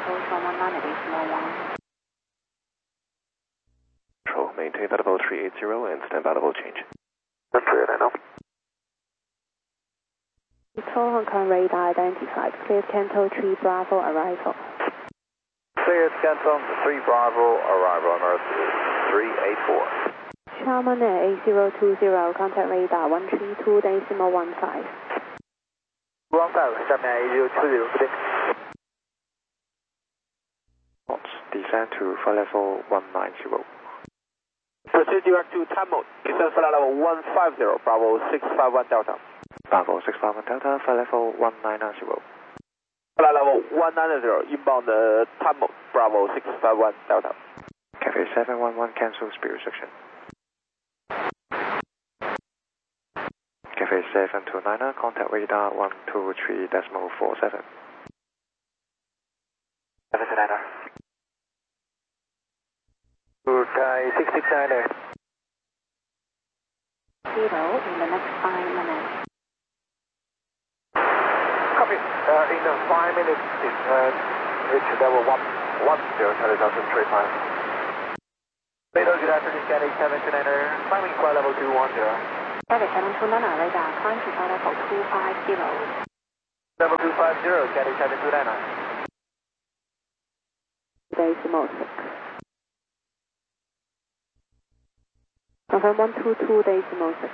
approach 119 at decimal 1. Control, maintain that level 380 and stand by level change. That's it, I know. Control Hong Kong radar identified. Clear Canto 3 Bravo arrival. Clear Canton 3 Bravo arrival on Earth 384. Charman Air 8020, contact radar 132 decimal 15. 15, 下面 8020 不对。 Descend to flight level 190. Proceed direct to time mode. Descend flight level 150, Bravo 651 Delta. Bravo 651 Delta, flight level 190. Flight level 190, inbound time mode, Bravo 651 Delta. Cafe 711, cancel speed restriction. Cafe 729, contact radar 123.47. Cafe 729. Thai 669. Zero in the next 5 minutes. Copy. In 5 minutes, reach level 110, Charlie Delta 35. Later, good afternoon, Cathay 729, climbing flight level 210. Cathay 729 radar, climb to flight level 250. Level 250, Cathay 729. Decimal 6. Confirm 122 decimal 6.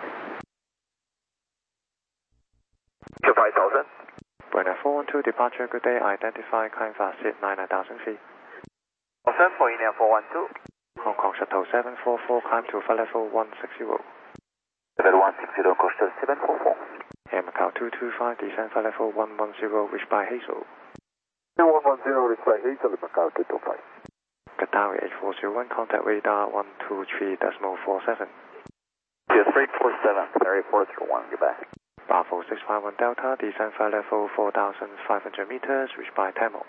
5000. Brunei 412, departure, good day, identify, climb fast, at 99,000 feet. 7 for India 412. Hong Kong Shuttle 744, climb to flight level 160. Level 160, coastal 744. Air Macau 225, descend flight level 110, reached by Hazel. 110, reached by Hazel, Macau 225. Qatari 8401, contact radar 123.47. Yeah, 347, Qatari 401, goodbye. Bravo 651 Delta, descend flight level 4,500 meters, reached by Tamil.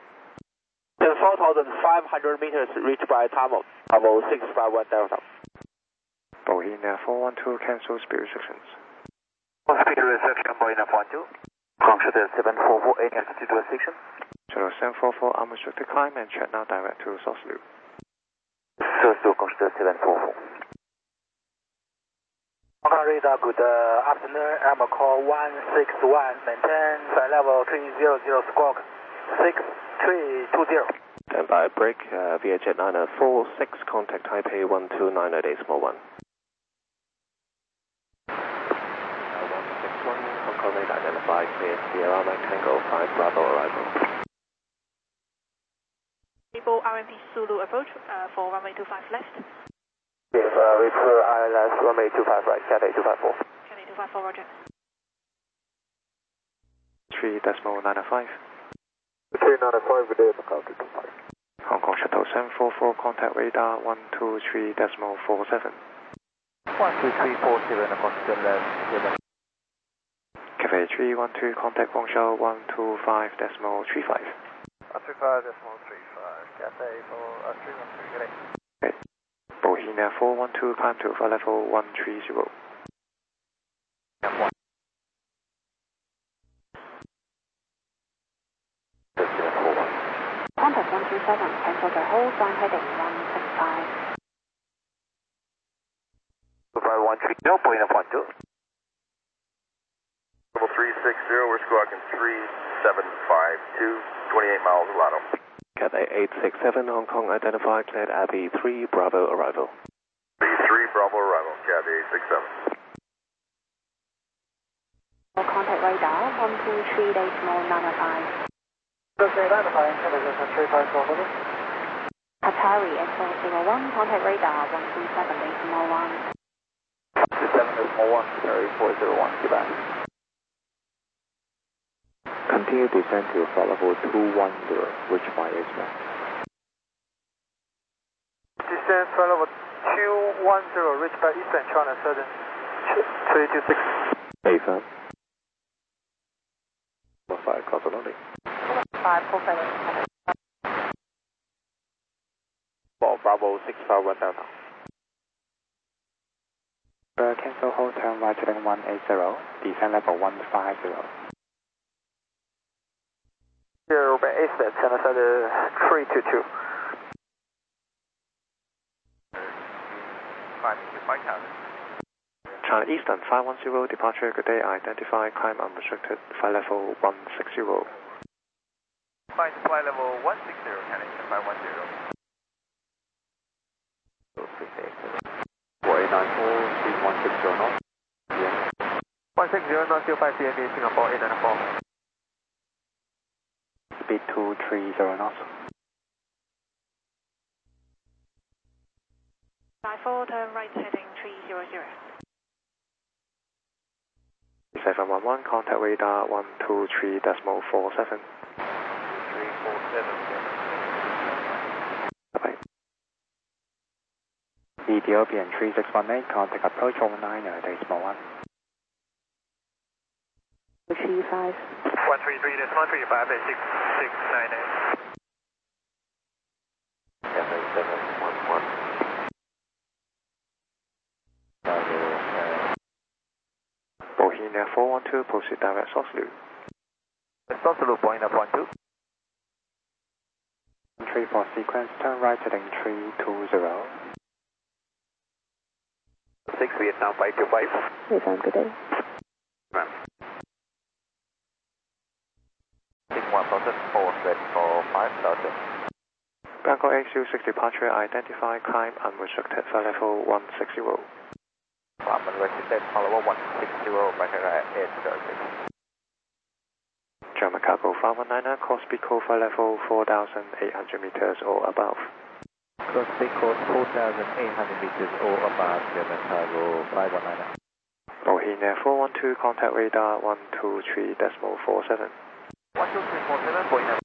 4,500 meters, reached by Tamil. Bravo 651 Delta. Bohemia 412, cancel speed restrictions. Speed restriction, Bohemia 412. Consider 744, altitude restriction. Shuttle 744, unrestricted climb and check now direct to source loop. Source loop, consider 744. Hong Kong radar, good afternoon. I'm call 161, maintain flight level 300 squawk 6320. Stand by break, VHF 946, contact Taipei 129.8.1. 161, Hong Kong radar identified, clear Sierra Mike Tango 5 Bravo arrival. People RMP Zulu approach for runway 25 left. Yes, refer ILS runway 25 right, Cathay 254. Cathay 254, roger. 3.95. 395 with the Macau 225. Hong Kong Shuttle 744, contact radar 123.47. 12347, consider left. Cafe 312, contact Guangzhou 125.35. 135.35, Cathay for 313, good day. Bohemia 412, climb to flight level 130. Contact 127, cancel the whole flight heading 165. 5130, Bohemia 12. Level 360, we're squawking 3752, 28 miles of Lotto. Cathay 867, Hong Kong identified, cleared Abbey 3 Bravo arrival. Abbey 3 Bravo arrival, Cathay 867. Contact radar 123.95. Qatari X401, contact radar 127.1. 27.1, Qatari 401, goodbye. Continue descend to flight level 210, reach by Ismail. Descend flight level 210, reach by Eastern China Southern 326. Affirm. 5 cloud loading. 5, full flight. Bravo 651 Delta. Cancel hotel right heading 180, descend level 150. Eastern, China Southern 322. China Eastern 510, departure, good day, identify, climb unrestricted, flight level 160. Find flight level 160, China Eastern 510. 4894, 160 knots. Yeah. 160, not 05 CME, Singapore 894. Speed 230 knots. 54, turn right heading 300. 711, contact radar 123.47. 347. Bye-bye. Ethiopian 3618, contact approach 19.1. 35. 133.35, 711. Bohemia 412, proceed direct Source-Lu. Source-Lu, Bohemia 412. 34 sequence, turn right heading 320. 6 Vietnam 525. Vietnam, good day. 61,475,000. Bangkok XU6 departure, identify, climb unrestricted, flight level 160. Unrestricted, flight level 160, Bangkok 806. German Cargo 519, course speed code flight level 4,800 meters or above. Cross speed code 4,800 meters or above, German Cargo 519. Bohemia 412, contact radar 123.47. 12347, Bohemia.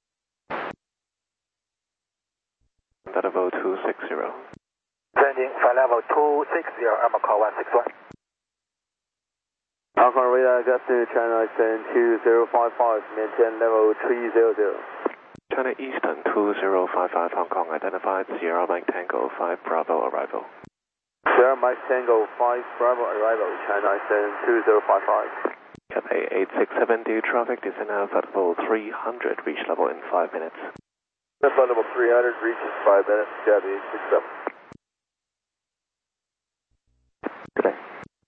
Level 260. Sending flight level 260, I'm a call 161. Hong Kong radar, got to China Eastern 2055, maintain level 300. China Eastern 2055, Hong Kong, identified, Sierra Mike Tango 5 Bravo arrival. Sierra Mike Tango 5 Bravo arrival, China Eastern 2055. Cathay 867, traffic, descend out at level 300, reach level in 5 minutes. Flight level 300, reaches 5 minutes, Cathay 867. Good day.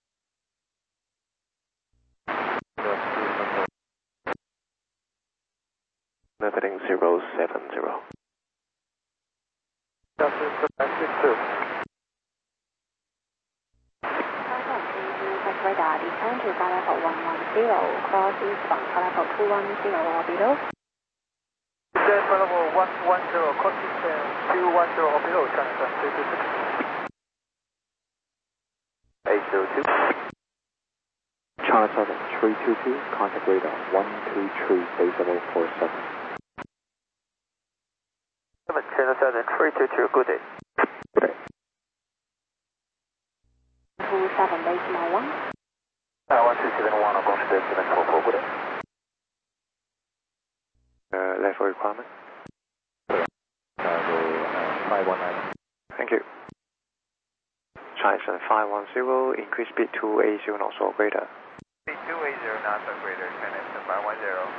Heading 070. Radar, descend to flight level 110, cross eastbound, flight level 210 or below. Descend flight level 110, cross eastbound 210 or below, China 326. 802. China Southern 322, contact radar 123, base level 47. China Southern 322, good day. Good day. 27, base small 1. 1271, I'm going to stay 744, good day. Level requirement. Cargo 519. Thank you. China Eastern 510, increase speed to 80 knots or greater. Speed 280 knots or greater, China Eastern 510.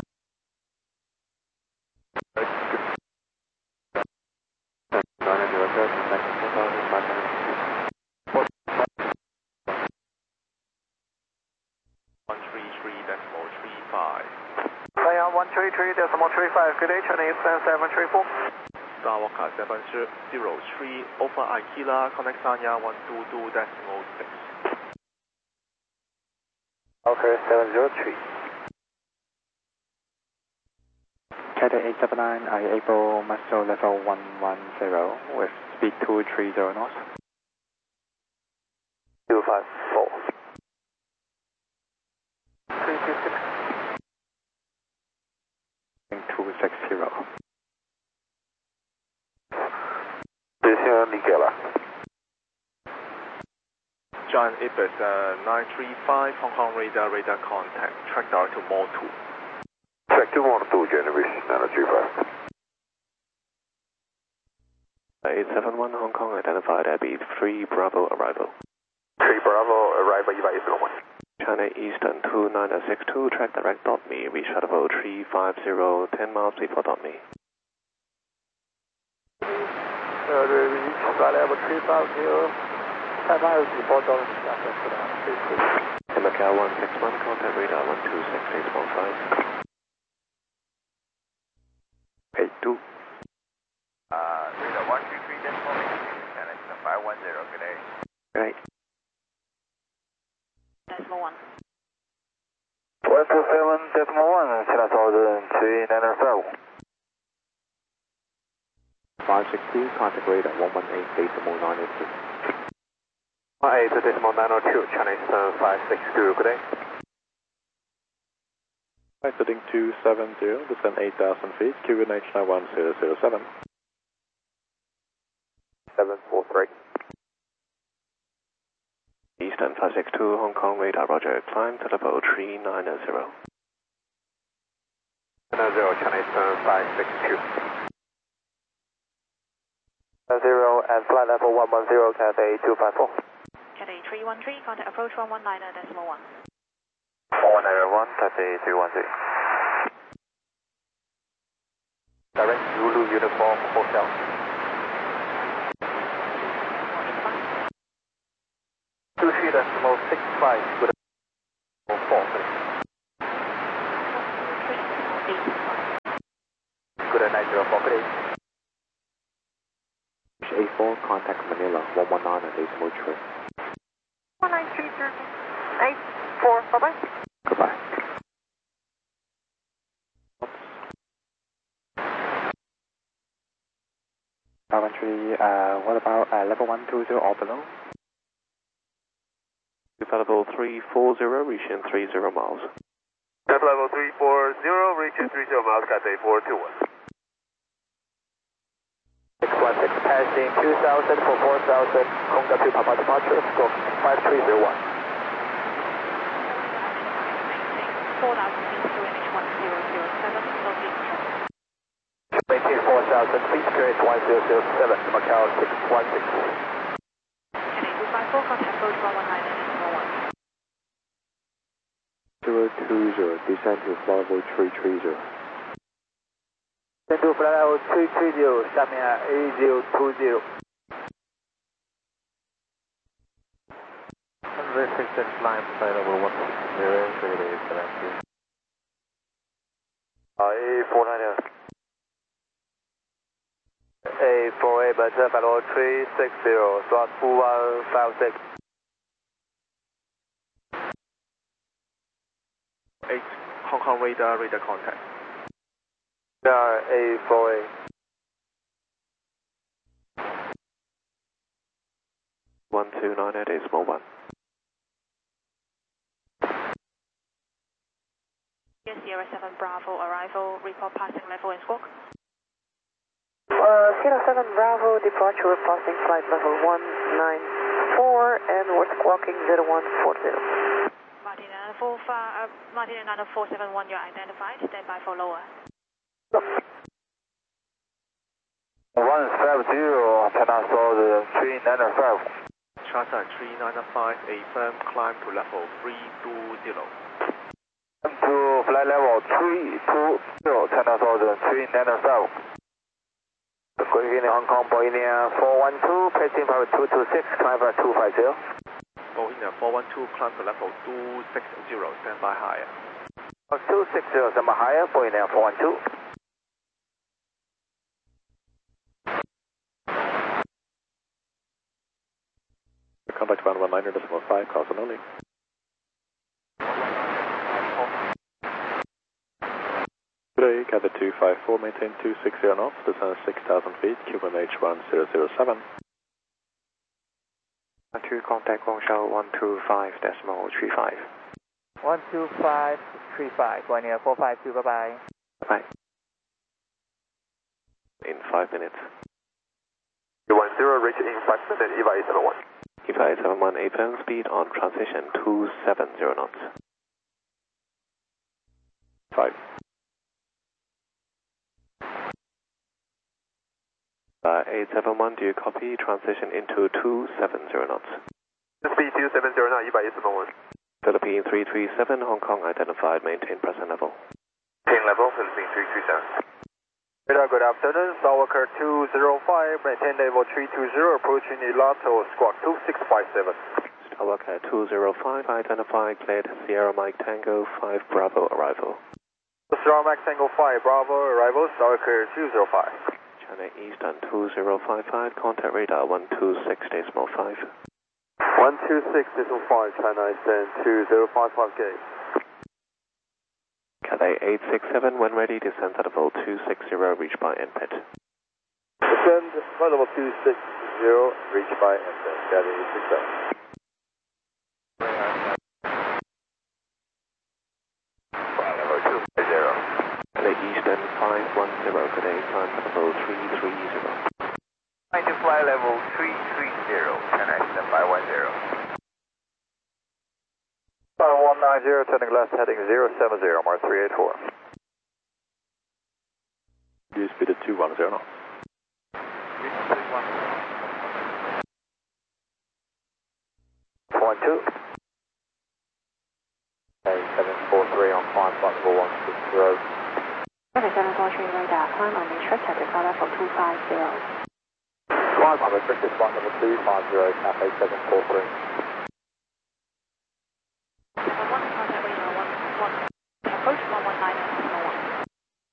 Fly on 133.35, good day, China Eastern 734. Skywalker 703, Alpha Aquila, connect Sanya 122.6. Okay, 703. Cathay 879, I able master level 110 with speed 230 knots. 254. 326. 260. 这些理解了。 John Ibis 935, Hong Kong radar, radar contact, track direct to Mall 2. Track 212, generation 935. 871, Hong Kong, identified, Abbey 3 Bravo arrival. 3 Bravo, arrival 110. China Eastern 2962, track direct .me, reach flight level 350, 10 miles before .me. Reach flight level 350, 10 miles before .me. Macau 161, contact radar 126.815. 82. Radar 133.8, China Eastern 510, good day. Right. Decimal 1. 127.1, China Southern 395. 562, contact radar 118.902. 18.902, China Eastern 562, good day. Flight heading 270, descend 8,000 feet, QNH 91007. 743. Eastern 562, Hong Kong radar, roger, climb to level 390. 0, China Eastern 562. 0 and flight level 110, Cathay 254. Cathay 313, contact approach 119, decimal 1. 191, Cathay 313. Direct Zulu Uniform Hotel. Decimal 65, good 4. Good night, 04, good day. 84, contact Manila 119 and decimal 3. 193.84, bye-bye. Goodbye. What about level 120 or below? Flight level 340, reaching 30 miles. Flight level 340, reaching 30 miles, Cathay 421. 616 passing 2000 for 4000, Honda 2 Papa departure, stroke 5301. 4,000 feet, QNH 1007, locate control. Maintain 4000 feet, QNH 1007, Macau 616. Cathay 254, contact approach 119, decimal 1. 020, descend to flight level 330. Send to flight level 330, 下面 A020. Restricted climb, flight level 110, A490. A48, but flight level 360, slot 2156. 8 Hong Kong radar, radar contact. A48. 1298 decimal 1. Sierra 7 Bravo arrival, report passing level and squawk. Sierra 7 Bravo departure passing flight level 194 and we're squawking 0140. Martin 90471, you're identified, stand by for lower. 150, China Southern 395. China 395, a firm climb to level 320. To flight level 320, China Southern 395. Going in Hong Kong, Boeing 412, passing power 226, climb 250. Boeing 412, climb to level 260, stand by higher. 260, stand by higher, Boeing 412. Contact 119 decimal 5, Carson only. Today, gather 254, maintain 260 knots, descend 6,000 feet, QNH 1007. 2 contact Guangzhou 125 decimal 35. 12535, going near 452, bye bye. Bye. In 5 minutes. 210, reach in 5 minutes, EVA 871. EVA 871, APM speed on transition 270 knots. 5. 871, do you copy? Transition into 270 knots. Speed 270 now, EVA 871. Philippine 337, Hong Kong identified, maintain present level. Maintain level, Philippine 337. Radar, good afternoon. Stalker 205, maintain level 320, approaching Ilato, squawk 2657. Stalker 205 identified, cleared Sierra Mike Tango 5 Bravo arrival. Sierra Mike Tango 5 Bravo arrival, Stalker 205. China Eastern 2055, contact radar 126.5. 126.5, China Eastern 2055 gate. Cathay 867, when ready, descend at level 260, reach by input. Descend flight level 260, reach by input, Cathay 867. Flight level 250. Cathay Eastern 510, Cathay climb at level 330. Flight to flight level 330, China Eastern 510. 190, turning left, heading 070, mark 384. Use speed at 210 knots. Point 2. 743 on climb, flight level 160. Cathay 743 radar, climb unrestricted to flight level 250. Climb unrestricted, flight level 250, Cathay 743. Approach 119.1.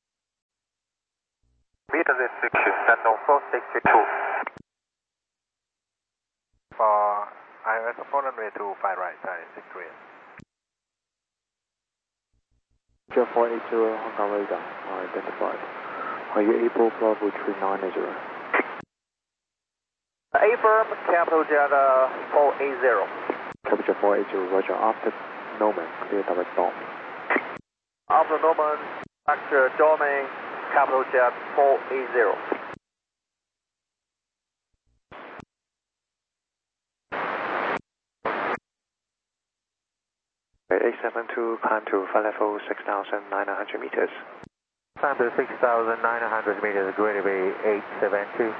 Meter restriction, Sendong 4632. For IOS opponent way to 5 right, sorry, 63. Jeff 480 Hong Kong radar identified. Are you able Bravo 390? Affirm, capital Jet 480. Capture 480, roger. After Norman, clear direct north. After Norman, Factor Dorming, capital Jet 480. 872, climb to flight level 6,900 meters. Climb to 6,900 meters, Grady Bay 872.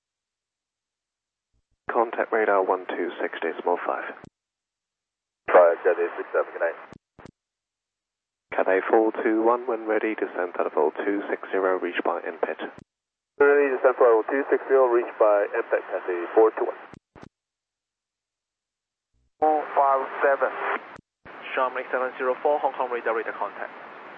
Contact radar 126.5. Jet 867, good night. Cathay 421, when ready, descend at level 260, reach by input. Ready, descend flight level 260, reach by impact, Cathay 421. 457. Sharmlik 704, Hong Kong radar contact.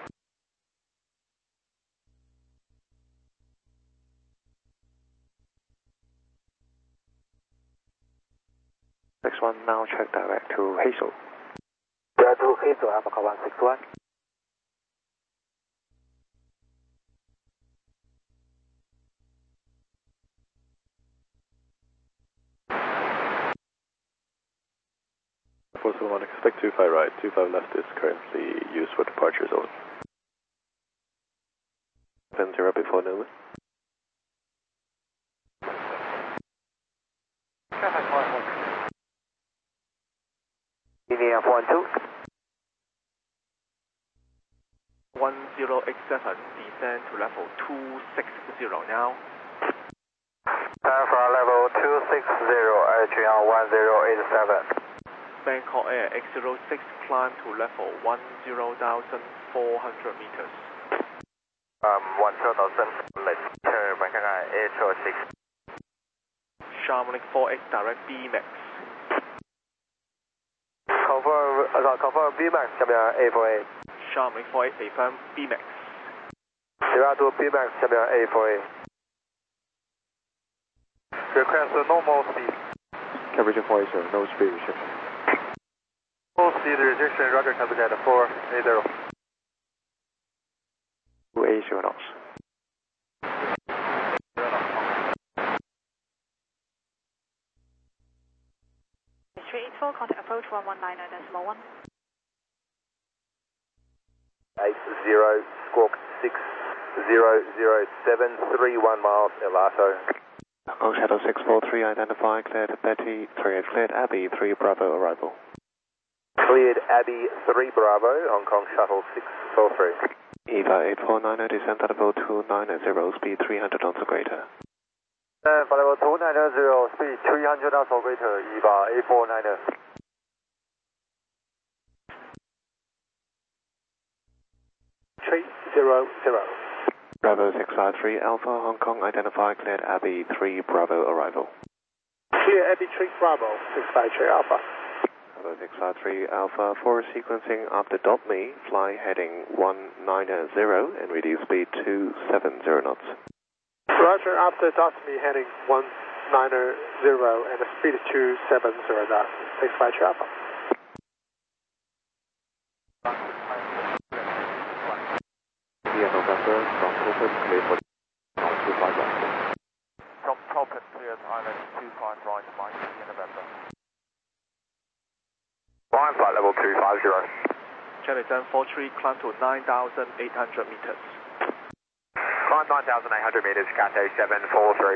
Next one, now check direct to Hazel. Direct to Hazel, Alpha 161. Force 1, expect 25 right, 25 left is currently used for departure zone. 70 before Newman. India 412. 1087, descend to level 260 now. Time for level 260, Adrian 1087. Bangkok Air X06, climb to level 10,400 meters. 10,000, let's turn Bangkok Air 806. Sharmlik 4X direct BMAX. Confirm BMAX, come here, A48. Sharmlik 4X affirm BMAX. Direct to BMAX, come here, A48. Request a normal speed. Capture 480, no speed restriction. Full speed restriction, roger, capital Jet 480. 280 knots. 384, contact approach 119.1. 80, squawk 6007, 31 miles, Elato. Hong Shadow 643, identified, cleared Betty 38, cleared Abbey 3 Bravo arrival. Cleared Abbey 3 Bravo, Hong Kong Shuttle 643. EVA 8490, descend at level 290, speed 300 knots or greater. For level 290, speed 300 knots or greater, EVA 8490. Bravo 653 Alpha, Hong Kong identified, cleared Abbey 3 Bravo arrival. Clear Abbey 3 Bravo, 653 Alpha. Bravo 653 Alpha, forward sequencing after .me, fly heading 190 and reduce speed 270 knots. Roger, after .me heading 190 and the speed 270 knots, 653 Alpha. November from open clear for 251. From Tolkien, cleared island 25 right, Mike, November. Line flight level 250. Charlie 743, climb to 9,800 meters. Climb 9,800 meters, Cathay 743.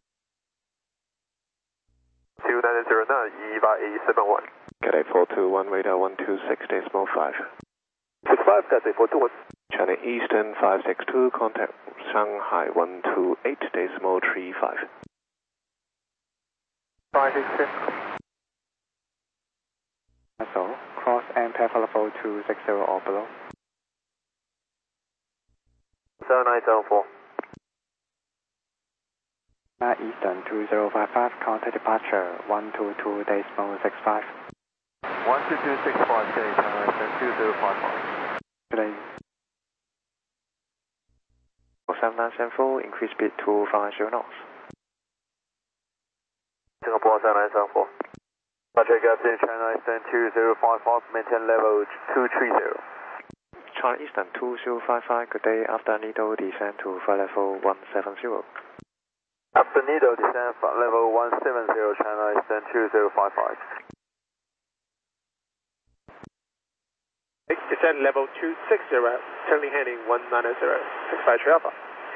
290, Cathay 421, radar 126.5. 65, Cathay 421. China Eastern 562, contact Shanghai 128.35. 566. So, cross and pair level 260 or below. 7974. Eastern 2055, contact departure 122.65. 12265, China Eastern 2055. Today. 7974, increase speed to 50 knots. Singapore 7974. Roger, Captain China Eastern 2055, maintain level 230. China Eastern 2055, good day, after Nido descend to flight level 170. After Nido descend flight level 170, China Eastern 2055. Descend level 260, turning heading 190, 653 Alpha.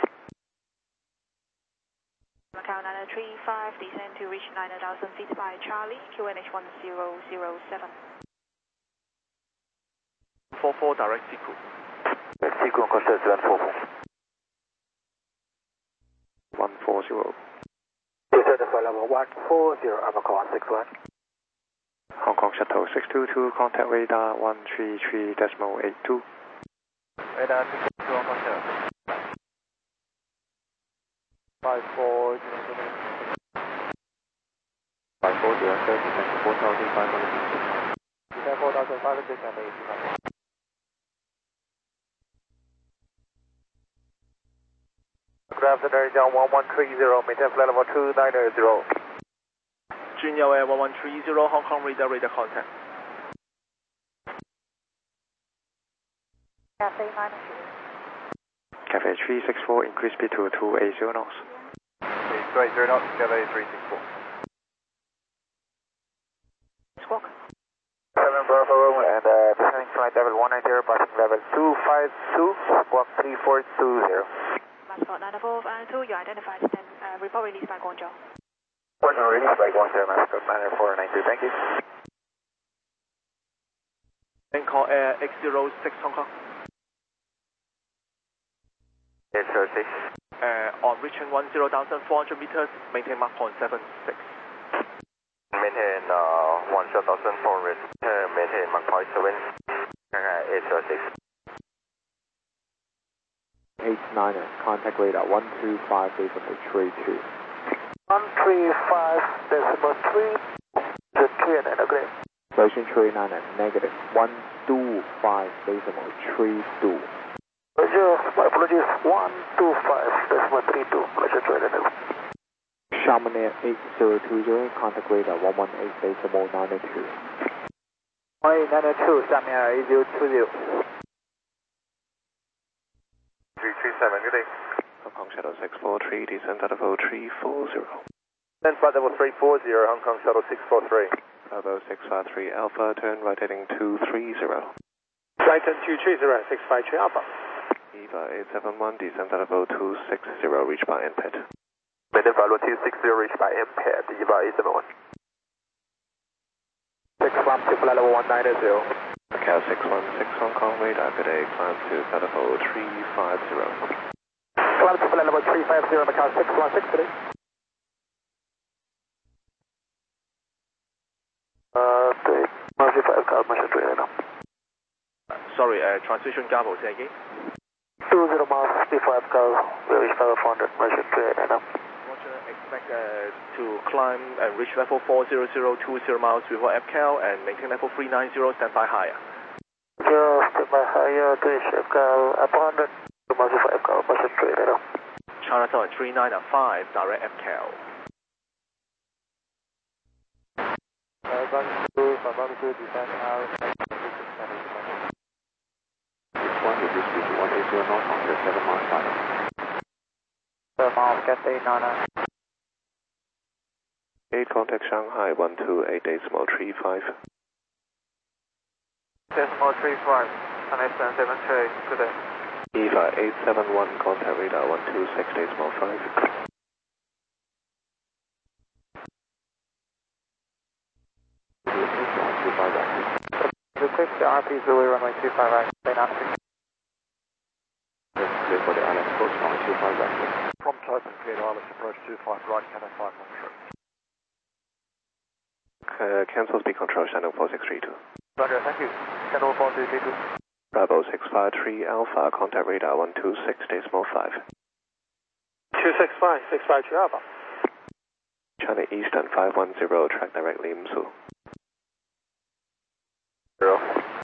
Macau 935, descend to reach 9,000 feet by Charlie, QNH 1007. 44 direct sequence. Sequence consider 744. 140. Descend to flight level 140, Alpha Call 161. Hong Kong Shuttle 622, contact radar 133.82. Radar 622, Hong Kong Shuttle. 54, 540, 4,500. 4,500 and 80. Craft Air down 1130, maintain flight level 290. Junior Air 1130, Hong Kong radar contact. Cathay 9. Cathay 364, increase speed to 280 knots. 280 knots, Cathay 364. Squawk. 7 Bravo, and descending flight level 190, passing level 252, squawk 3420. Mascot 94592, you identified, stand, report released by Guangzhou. Report released by Guangzhou, Mascot 99492, thank you. Angkor Air X06 Hong Kong. 806. On reaching 10,400 meters, maintain Mach 0.76. Maintain 1,400, maintain Mach 0.7, 806. 89, contact radar 125.32. 135.3, the clear and agree. Version 39, negative 125.32. Roger, my apologies, 125.32, Roger, try that now. Chamonix 8020, contact radar 118.92. 192, Chamonix 8020. 337, good day. Hong Kong Shuttle 643, descend at level 340. Then flight level 340, Hong Kong Shuttle 643. Bravo 653 Alpha, turn right heading 230. Right turn 230, 653 Alpha. EVA 871, descend at level 260, reach by MPED. Maintain flight level 260, reach by MPED, EVA 871. 612, flight level 190. Macau 616 Hong Kong radar, good day, climb to flight level 350. Climb to flight level 350, Macau 616 today. Sorry, transmission garble, say again. 20 miles, speed 5 go, we'll reach level 400, measure 38 now. Roger, expect to climb and reach level 400, 20 miles before FCAL and maintain level 390, stand by higher. Stand by higher, to reach FCAL at 400, miles before FCAL, measure 38 now. China Tower 395, direct FCAL. 512, descend out, one to this speed 180 knots on the 7 miles final. 7 miles, get 899. 8 contact Shanghai 128.35. Decimal 35, connection 73, good day. EVA 871, contact radar 126.5. Request the RP Zulu runway 25 right, stay not clear for the island approach, runway 25 right. Prompt open, cleared ILS approach 25 right, Cathay 5 control. Cancel speed control, channel 4632. Roger, thank you. Channel 4632. Bravo 653 Alpha, contact radar 126.5. 265, 653 Alpha. China Eastern 510, track directly Imsu. 0.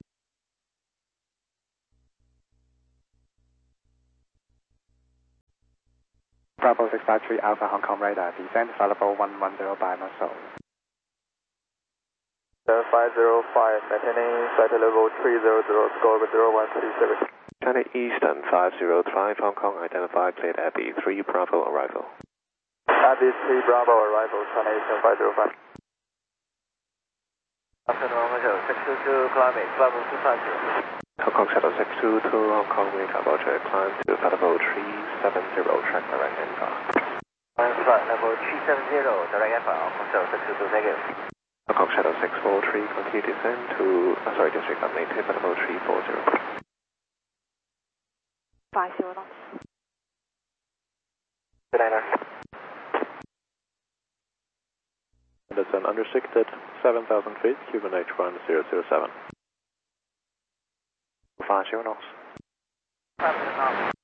Bravo 653 Alpha Hong Kong radar, descend available 110 by Muscle. 505, maintaining flight level 300, score 0137. China Eastern 503 Hong Kong, identify cleared Abbey 3 Bravo arrival. Abbey 3 Bravo arrival, China Eastern 505. Afternoon, 622 climbing, level 250. Hong Kong Shuttle 622, Hong Kong Mega Roger, climb to level 370, track direct infra. Flight level 370, direct infra, Hong Kong Shuttle 622, negative. Hong Kong Shuttle 643, continue descend to, disregard maintain level 340. 50 knots. Good night. Descend unrestricted, 7,000 feet, Cuban H1007. 50 knots. 5 knots.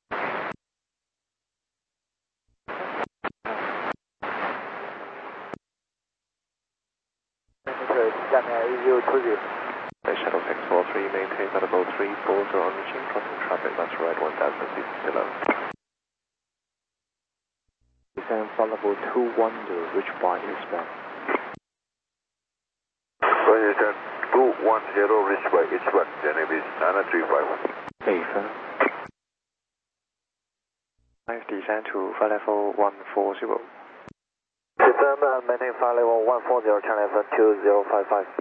Shuttle 643, maintain level 340 on reaching, crossing traffic, that's right 1,000 feet below. Descend for level 210, reach by Eastbound. Descend 210, reach by Eastbound, Genevieve 9351. Affirm. Descend to flight level 140. Descend and maintain flight level 140, China Eastern 2055.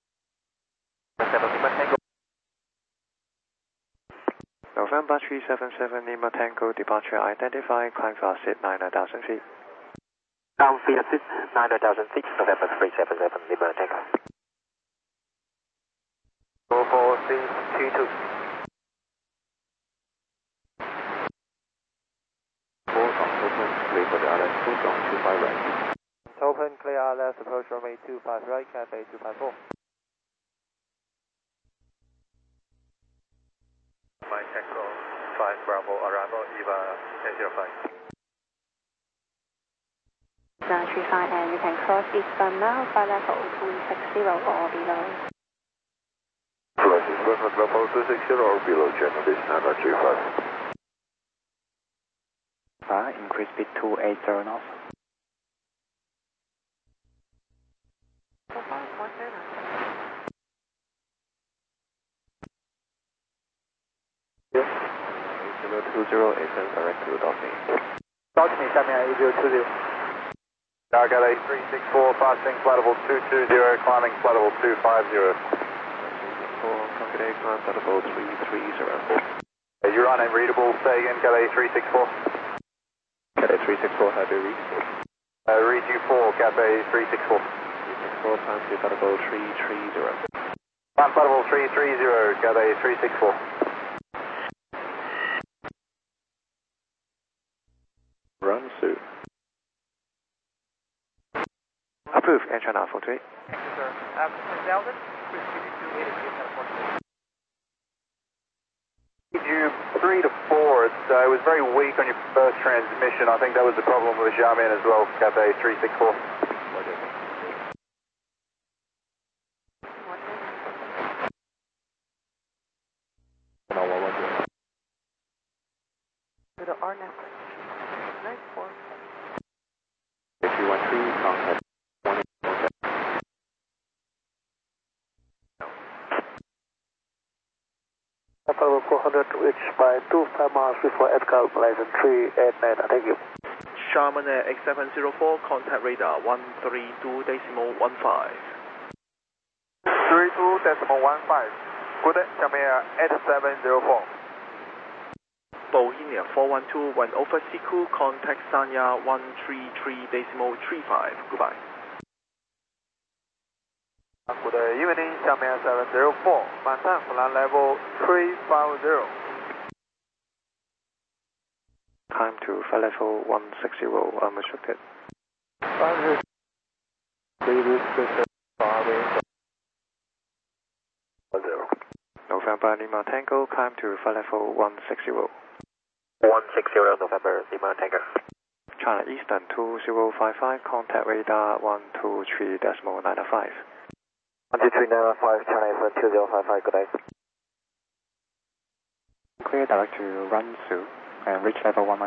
November 377 Lima Tango, departure identified, climb fast at 9,000 feet. Down feet assist, 9,000 feet, November 377 Lima Tango. 44C22. 4 from open, clear for the island, 2 from 25 right. Open, clear ILS approach runway 25 right, Cathay 254. My Echo 5 Bravo arrival, EVA 805. 935 and you can cross Eastbound now, flight level 260 or below. Flight Eastbound at level 260 or below, Genevieve 935. Increase speed to 80 knots. Direct to Dolphin. Dolphin, 下面 8020. Cathay 364, passing flight level 220, climbing flight level 250. 364, Cathay climb flight level 330. You're on and readable, say again, Cathay 364. Cathay 364, how do you read? Read you 4, Cathay 364. 364, climb to flight level 330. Climb flight level 330, Cathay 364. Run soon. Approved, Air China 48. Thank you, sir. Mr. Zeldin, please give you 280 California. Did you 3 to 4. It was very weak on your first transmission. I think that was the problem with Xiamen as well, Cathay 364. To the RNAV. 94. If you want to contact 400 reach by 25 miles before Edgar Malaysian 389. Thank you. Xiamen Air X704, contact radar 132.15. 32.15. Good day, Xiamen Air 8704. Bohemia 412, when over Siku, contact Sanya 133.35. Goodbye. Good evening, Xiamen Air 704. Mantan flight level 350. Climb to flight level 160, unrestricted. November Lima Tango, climb to flight level 160. 160 November Lima Tango. China Eastern 2055, contact radar 123.95. 123.95, China Eastern 2055, good day. clear direct to run Sioux and reach level 11.